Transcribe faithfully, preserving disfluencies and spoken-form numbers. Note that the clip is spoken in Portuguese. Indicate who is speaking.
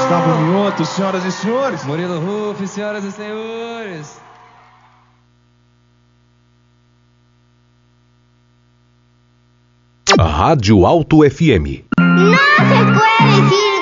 Speaker 1: Gustavo Mioto, senhoras e senhores.
Speaker 2: Murilo Ruff, senhoras e senhores.
Speaker 3: Rádio Alto F M.
Speaker 4: Na sequência.